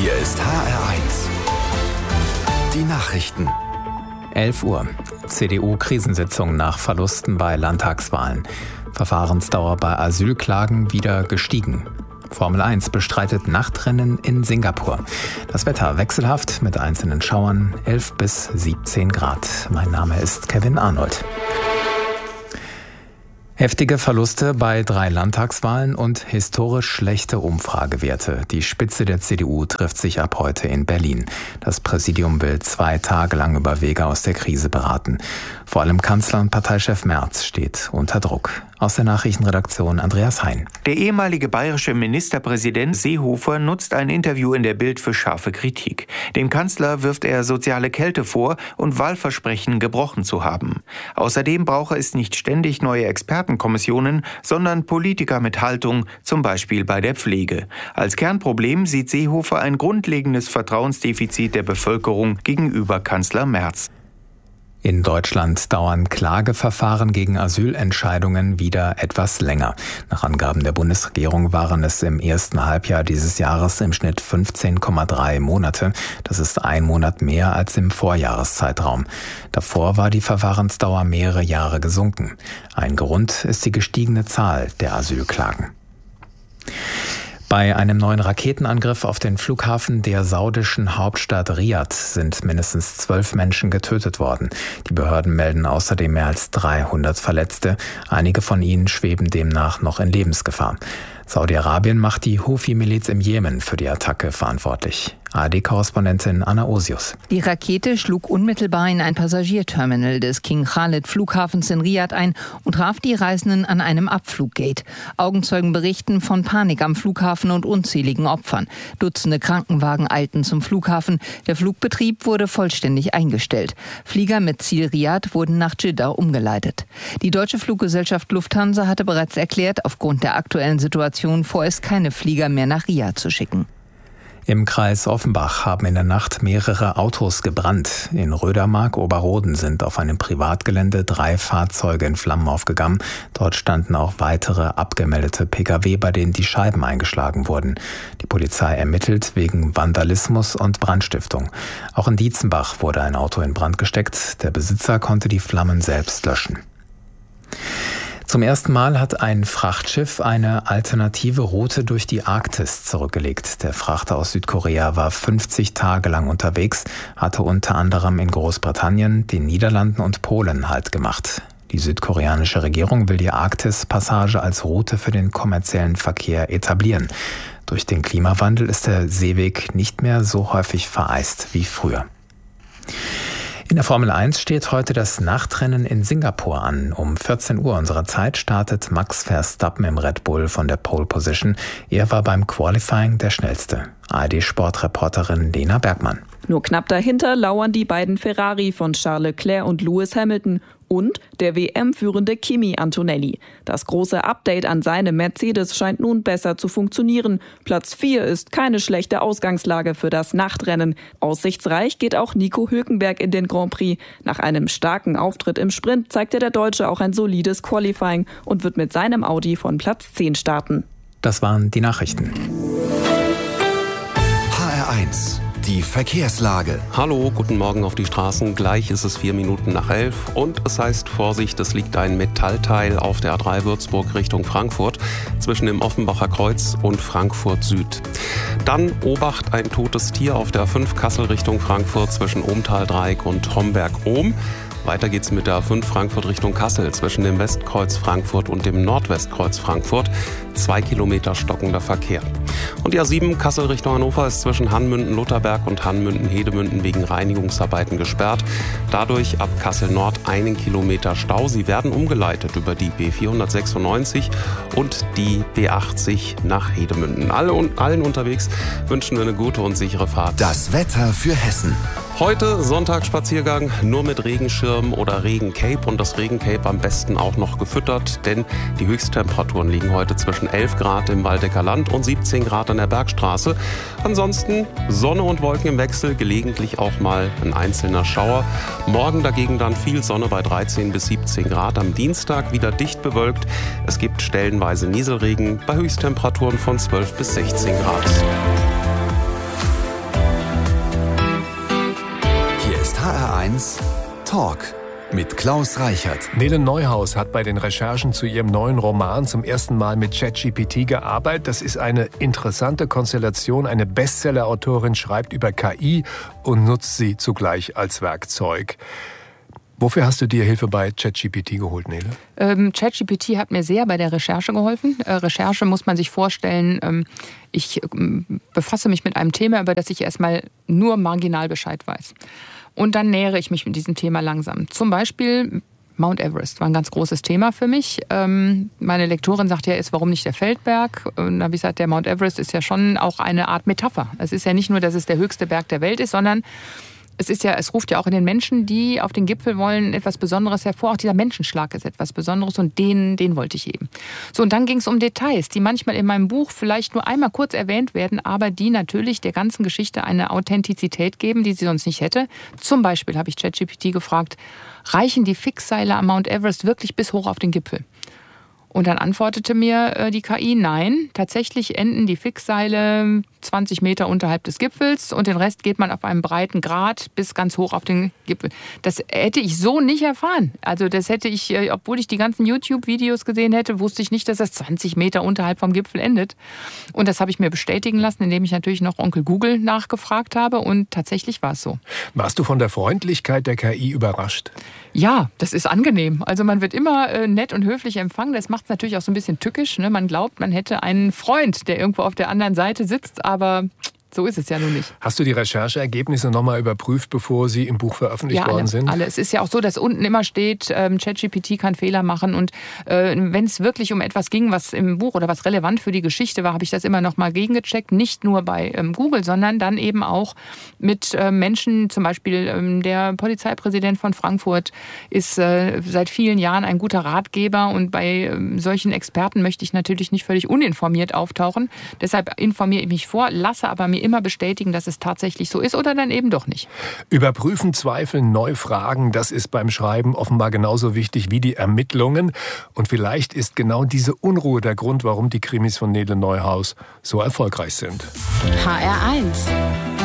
Hier ist HR1. Die Nachrichten. 11 Uhr. CDU-Krisensitzung nach Verlusten bei Landtagswahlen. Verfahrensdauer bei Asylklagen wieder gestiegen. Formel 1 bestreitet Nachtrennen in Singapur. Das Wetter wechselhaft mit einzelnen Schauern, 11 bis 17 Grad. Mein Name ist Kevin Arnold. Heftige Verluste bei 3 Landtagswahlen und historisch schlechte Umfragewerte. Die Spitze der CDU trifft sich ab heute in Berlin. Das Präsidium will 2 Tage lang über Wege aus der Krise beraten. Vor allem Kanzler und Parteichef Merz steht unter Druck. Aus der Nachrichtenredaktion Andreas Hein. Der ehemalige bayerische Ministerpräsident Seehofer nutzt ein Interview in der Bild für scharfe Kritik. Dem Kanzler wirft er soziale Kälte vor und Wahlversprechen gebrochen zu haben. Außerdem brauche es nicht ständig neue Expertenkommissionen, sondern Politiker mit Haltung, zum Beispiel bei der Pflege. Als Kernproblem sieht Seehofer ein grundlegendes Vertrauensdefizit der Bevölkerung gegenüber Kanzler Merz. In Deutschland dauern Klageverfahren gegen Asylentscheidungen wieder etwas länger. Nach Angaben der Bundesregierung waren es im ersten Halbjahr dieses Jahres im Schnitt 15,3 Monate. Das ist 1 Monat mehr als im Vorjahreszeitraum. Davor war die Verfahrensdauer mehrere Jahre gesunken. Ein Grund ist die gestiegene Zahl der Asylklagen. Bei einem neuen Raketenangriff auf den Flughafen der saudischen Hauptstadt Riad sind mindestens 12 Menschen getötet worden. Die Behörden melden außerdem mehr als 300 Verletzte. Einige von ihnen schweben demnach noch in Lebensgefahr. Saudi-Arabien macht die Houthi-Miliz im Jemen für die Attacke verantwortlich. ARD-Korrespondentin Anna Osius. Die Rakete schlug unmittelbar in ein Passagierterminal des King Khalid Flughafens in Riad ein und traf die Reisenden an einem Abfluggate. Augenzeugen berichten von Panik am Flughafen und unzähligen Opfern. Dutzende Krankenwagen eilten zum Flughafen. Der Flugbetrieb wurde vollständig eingestellt. Flieger mit Ziel Riad wurden nach Dschidda umgeleitet. Die deutsche Fluggesellschaft Lufthansa hatte bereits erklärt, aufgrund der aktuellen Situation vorerst keine Flieger mehr nach Riad zu schicken. Im Kreis Offenbach haben in der Nacht mehrere Autos gebrannt. In Rödermark-Oberroden sind auf einem Privatgelände 3 Fahrzeuge in Flammen aufgegangen. Dort standen auch weitere abgemeldete Pkw, bei denen die Scheiben eingeschlagen wurden. Die Polizei ermittelt wegen Vandalismus und Brandstiftung. Auch in Dietzenbach wurde ein Auto in Brand gesteckt. Der Besitzer konnte die Flammen selbst löschen. Zum ersten Mal hat ein Frachtschiff eine alternative Route durch die Arktis zurückgelegt. Der Frachter aus Südkorea war 50 Tage lang unterwegs, hatte unter anderem in Großbritannien, den Niederlanden und Polen Halt gemacht. Die südkoreanische Regierung will die Arktis-Passage als Route für den kommerziellen Verkehr etablieren. Durch den Klimawandel ist der Seeweg nicht mehr so häufig vereist wie früher. In der Formel 1 steht heute das Nachtrennen in Singapur an. Um 14 Uhr unserer Zeit startet Max Verstappen im Red Bull von der Pole Position. Er war beim Qualifying der Schnellste. ARD-Sportreporterin Lena Bergmann. Nur knapp dahinter lauern die beiden Ferrari von Charles Leclerc und Lewis Hamilton und der WM-führende Kimi Antonelli. Das große Update an seinem Mercedes scheint nun besser zu funktionieren. Platz 4 ist keine schlechte Ausgangslage für das Nachtrennen. Aussichtsreich geht auch Nico Hülkenberg in den Grand Prix. Nach einem starken Auftritt im Sprint zeigte der Deutsche auch ein solides Qualifying und wird mit seinem Audi von Platz 10 starten. Das waren die Nachrichten. HR1. Die Verkehrslage. Hallo, guten Morgen auf die Straßen. Gleich ist es 11:04 und es heißt Vorsicht, es liegt ein Metallteil auf der A3 Würzburg Richtung Frankfurt zwischen dem Offenbacher Kreuz und Frankfurt Süd. Dann Obacht, ein totes Tier auf der A5 Kassel Richtung Frankfurt zwischen Ohmtal-Dreieck und Homberg-Ohm. Weiter geht's mit der A5 Frankfurt Richtung Kassel zwischen dem Westkreuz Frankfurt und dem Nordwestkreuz Frankfurt. 2 Kilometer stockender Verkehr. Und die A7 Kassel Richtung Hannover ist zwischen Hannmünden-Lutherberg und Hannmünden-Hedemünden wegen Reinigungsarbeiten gesperrt. Dadurch ab Kassel Nord 1 Kilometer Stau. Sie werden umgeleitet über die B496 und die B80 nach Hedemünden. Allen unterwegs wünschen wir eine gute und sichere Fahrt. Das Wetter für Hessen. Heute Sonntagsspaziergang nur mit Regenschirm oder Regencape und das Regencape am besten auch noch gefüttert, denn die Höchsttemperaturen liegen heute zwischen 11 Grad im Waldecker Land und 17 Grad an der Bergstraße. Ansonsten Sonne und Wolken im Wechsel, gelegentlich auch mal ein einzelner Schauer. Morgen dagegen dann viel Sonne bei 13 bis 17 Grad. Am Dienstag wieder dicht bewölkt. Es gibt stellenweise Nieselregen bei Höchsttemperaturen von 12 bis 16 Grad. HR1 Talk mit Klaus Reichert. Nele Neuhaus hat bei den Recherchen zu ihrem neuen Roman zum ersten Mal mit ChatGPT gearbeitet. Das ist eine interessante Konstellation. Eine Bestseller-Autorin schreibt über KI und nutzt sie zugleich als Werkzeug. Wofür hast du dir Hilfe bei ChatGPT geholt, Nele? ChatGPT hat mir sehr bei der Recherche geholfen. Recherche muss man sich vorstellen, ich befasse mich mit einem Thema, über das ich erstmal nur marginal Bescheid weiß. Und dann nähere ich mich mit diesem Thema langsam. Zum Beispiel Mount Everest war ein ganz großes Thema für mich. Meine Lektorin sagt ja, warum nicht der Feldberg? Und da habe ich gesagt, der Mount Everest ist ja schon auch eine Art Metapher. Es ist ja nicht nur, dass es der höchste Berg der Welt ist, sondern es ruft ja auch in den Menschen, die auf den Gipfel wollen, etwas Besonderes hervor. Auch dieser Menschenschlag ist etwas Besonderes und den wollte ich eben. So, und dann ging es um Details, die manchmal in meinem Buch vielleicht nur einmal kurz erwähnt werden, aber die natürlich der ganzen Geschichte eine Authentizität geben, die sie sonst nicht hätte. Zum Beispiel habe ich ChatGPT gefragt, reichen die Fixseile am Mount Everest wirklich bis hoch auf den Gipfel? Und dann antwortete mir die KI, nein, tatsächlich enden die Fixseile 20 Meter unterhalb des Gipfels und den Rest geht man auf einem breiten Grat bis ganz hoch auf den Gipfel. Das hätte ich so nicht erfahren. Also das hätte ich, obwohl ich die ganzen YouTube-Videos gesehen hätte, wusste ich nicht, dass das 20 Meter unterhalb vom Gipfel endet. Und das habe ich mir bestätigen lassen, indem ich natürlich noch Onkel Google nachgefragt habe und tatsächlich war es so. Warst du von der Freundlichkeit der KI überrascht? Ja, das ist angenehm. Also man wird immer nett und höflich empfangen. Das macht es natürlich auch so ein bisschen tückisch. Ne? Man glaubt, man hätte einen Freund, der irgendwo auf der anderen Seite sitzt, aber so ist es ja nun nicht. Hast du die Rechercheergebnisse nochmal überprüft, bevor sie im Buch veröffentlicht worden sind? Alle. Es ist ja auch so, dass unten immer steht, ChatGPT kann Fehler machen. Und wenn es wirklich um etwas ging, was im Buch oder was relevant für die Geschichte war, habe ich das immer nochmal gegengecheckt. Nicht nur bei Google, sondern dann eben auch mit Menschen. Zum Beispiel der Polizeipräsident von Frankfurt ist seit vielen Jahren ein guter Ratgeber. Und bei solchen Experten möchte ich natürlich nicht völlig uninformiert auftauchen. Deshalb informiere ich mich vor, lasse aber mir immer bestätigen, dass es tatsächlich so ist oder dann eben doch nicht. Überprüfen, zweifeln, neu fragen, das ist beim Schreiben offenbar genauso wichtig wie die Ermittlungen. Und vielleicht ist genau diese Unruhe der Grund, warum die Krimis von Nele Neuhaus so erfolgreich sind. HR1